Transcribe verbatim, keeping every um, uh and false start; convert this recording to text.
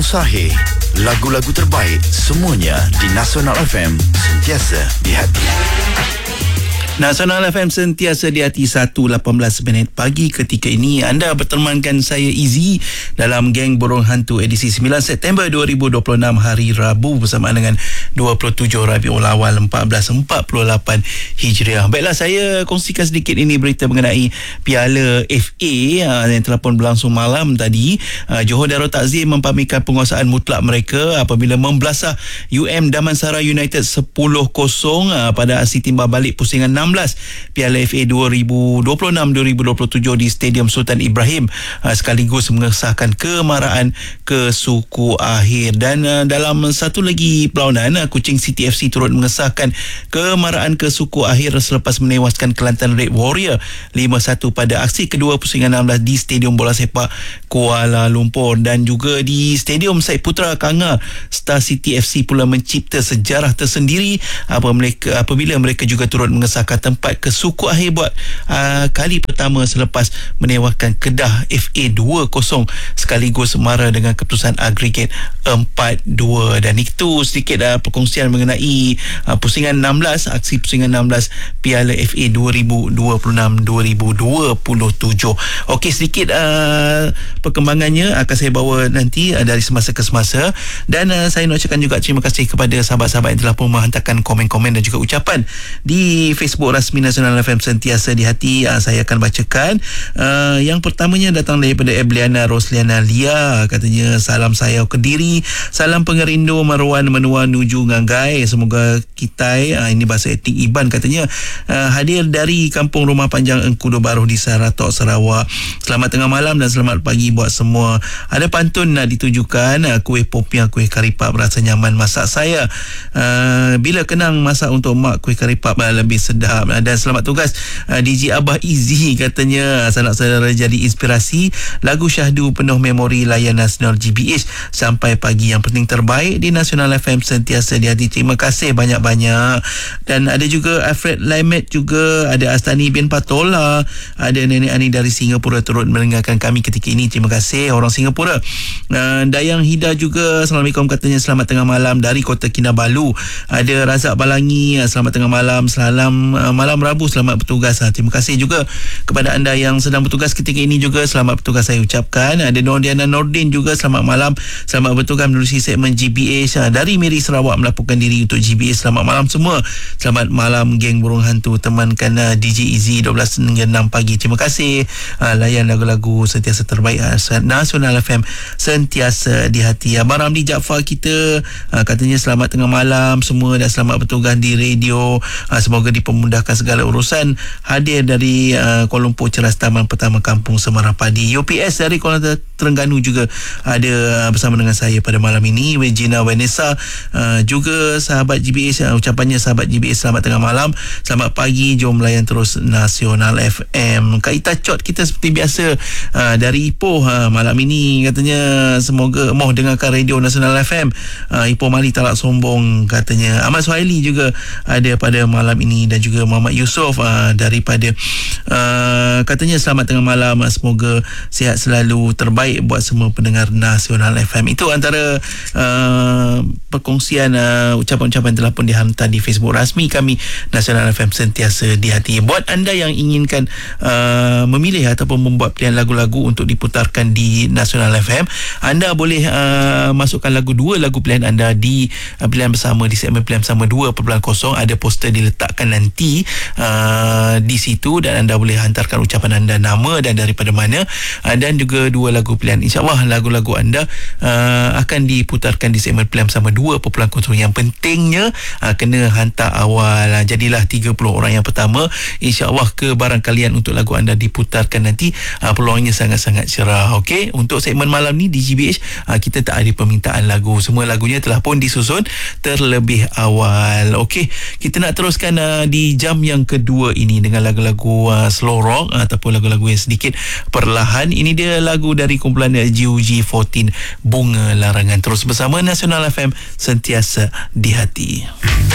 Sahih, lagu-lagu terbaik semuanya di Nasional F M, sentiasa di hati. Nasional F M sentiasa di hati. Satu lapan belas minit pagi ketika ini anda bertemankan saya Izzy dalam Geng Burung Hantu edisi sembilan September dua ribu dua puluh enam, hari Rabu, bersamaan dengan dua puluh tujuh Rabiul Awal seribu empat ratus empat puluh lapan Hijriah. Baiklah, saya kongsikan sedikit ini berita mengenai Piala F A uh, yang telah pun berlangsung malam tadi. uh, Johor Darul Takzim mempamerkan penguasaan mutlak mereka apabila membelasah U M Damansara United sepuluh kosong uh, pada aksi timbal balik pusingan enam belas Piala F A dua ribu dua puluh enam dua ribu dua puluh tujuh di Stadium Sultan Ibrahim, uh, sekaligus mengesahkan kemaraan ke suku akhir. Dan uh, dalam satu lagi perlawanan, uh, Kuching City F C turut mengesahkan kemaraan ke suku akhir selepas menewaskan Kelantan Red Warrior lima satu pada aksi kedua pusingan enam belas di Stadium Bola Sepak Kuala Lumpur. Dan juga di Stadium Syed Putra Kanga, Star City F C pula mencipta sejarah tersendiri apabila mereka, apabila mereka juga turut mengesahkan tempat ke suku akhir buat uh, kali pertama selepas menewaskan Kedah F A dua kosong sekaligus mara dengan keputusan agregat empat dua. Dan itu sedikit uh, perkongsian mengenai uh, pusingan enam belas, aksi pusingan enam belas Piala F A dua ribu dua puluh enam dua ribu dua puluh tujuh. Okey, sedikit uh, perkembangannya akan saya bawa nanti uh, dari semasa ke semasa. Dan uh, saya nak ucapkan juga terima kasih kepada sahabat-sahabat yang telah pun menghantarkan komen-komen dan juga ucapan di Facebook rasmi Nasional F M sentiasa di hati. uh, Saya akan bacakan. uh, Yang pertamanya datang daripada Ebliana Rosliana Lia. Katanya, salam saya Kediri, salam pengerindu Marwan menua nuju Nganggai. Semoga kita, uh, ini bahasa etik Iban katanya, uh, hadir dari Kampung Rumah Panjang Engkudu Baru di Saratok, Sarawak. Selamat tengah malam dan selamat pagi buat semua. Ada pantun nak ditujukan, uh, kuih popiah, kuih karipap rasa nyaman masak saya. uh, Bila kenang masak untuk mak, kuih karipap uh, lebih sedap. Dan selamat tugas uh, D J Abah Izzy, katanya sanak saudara jadi inspirasi lagu syahdu penuh memori layan Nasional G B H sampai pagi. Yang penting terbaik di Nasional F M sentiasa di hati. Terima kasih banyak-banyak. Dan ada juga Alfred Laimet, juga ada Astani bin Patola, ada Nenek Ani dari Singapura turut mendengarkan kami ketika ini. Terima kasih orang Singapura. uh, Dayang Hida juga, Assalamualaikum, katanya selamat tengah malam dari Kota Kinabalu. Ada Razak Balangi, selamat tengah malam, salam uh, malam Rabu, selamat bertugas. Ha, terima kasih juga kepada anda yang sedang bertugas ketika ini juga, selamat bertugas saya ucapkan. Ada Nordiana Nordin juga, selamat malam, selamat bertugas menerusi segmen G B H. Ha, dari Miri Sarawak melaporkan diri untuk G B H. Selamat malam semua. Selamat malam Geng Burung Hantu, temankan uh, D J Izzy dua belas hingga enam pagi. Terima kasih. Uh, layan lagu-lagu sentiasa terbaik uh, Nasional F M sentiasa di hati. Abang Ramli Jaafar kita, uh, katanya selamat tengah malam semua dan selamat bertugas di radio. Uh, semoga dipermudahkan segala urusan. Hadir dari uh, Kuala Lumpur, Ceras Taman Pertama Kampung Semarang Padi. U P S dari Kuala Terengganu juga ada uh, bersama dengan saya pada malam ini. Regina Vanessa, uh, juga sahabat G B H, uh, ucapannya sahabat G B H, selamat tengah malam, selamat pagi, jom layan terus Nasional F M. Kak Ita Cot kita seperti biasa uh, dari Ipoh, uh, malam ini katanya semoga moh dengarkan radio Nasional F M. uh, Ipoh Mali tak sombong, katanya. Ahmad Suhaili juga ada pada malam ini, dan juga Muhammad Yusof uh, daripada uh, katanya selamat tengah malam, uh, semoga sihat selalu, terbaik buat semua pendengar Nasional F M. Itu antara uh, perkongsian uh, ucapan-ucapan telah pun dihantar di Facebook rasmi kami Nasional F M sentiasa di hati. Buat anda yang inginkan uh, memilih ataupun membuat pilihan lagu-lagu untuk diputarkan di Nasional F M, anda boleh uh, masukkan lagu dua lagu pilihan anda di uh, pilihan bersama, di segmen pilihan bersama dua titik kosong. Ada poster diletakkan nanti uh, di situ, dan anda boleh hantarkan ucapan anda, nama dan daripada mana, uh, dan juga dua lagu pilihan. InsyaAllah lagu-lagu anda uh, akan diputarkan di segmen pilihan bersama dua titik kosong. Yang pentingnya uh, kena hantar awal. uh, Jadilah tiga puluh orang yang pertama. InsyaAllah kebarang kalian untuk lagu anda diputarkan nanti. uh, Peluangnya sangat-sangat cerah. Okey, untuk segmen malam ni di G B H uh, kita tak ada permintaan lagu. Semua lagunya telah pun disusun terlebih awal. Okey, kita nak teruskan uh, di jam yang kedua ini dengan lagu-lagu uh, slow rock uh, ataupun lagu-lagu yang sedikit perlahan. Ini dia lagu dari kumpulan G U G empat belas, Bunga Larangan. Terus bersama Nasional F M sentiasa di hati.